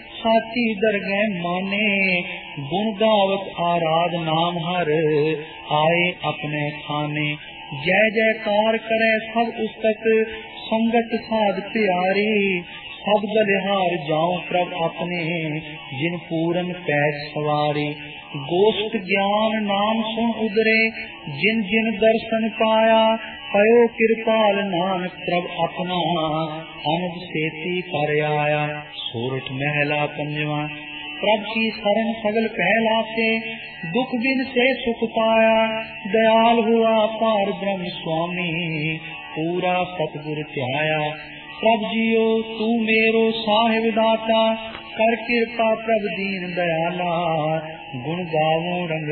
साची दरगह माने। गुण गावत आराध नाम हर आए अपने खाने। जय जयकार करे सब उस्तक संगत साध प्यारी। सब बलिहार जाऊं प्रभ अपने जिन पूरन पैस सवारी। गोष्ठ ज्ञान नाम सुन उदरे जिन जिन दर्शन पाया। पयो कृपाल नानक प्रभ अपना अनंद सेती पर आया। सोरठ महला पंजवा। प्रभ की शरण सगल कहलाते दुख बिन से सुख पाया। दयाल हुआ पार ब्रह्म स्वामी पूरा सतगुर ध्याया। प्रभ जियो तू मेरो साहिब दाता कर कृपा प्रभ दीन दयाला। गुण गावो रंग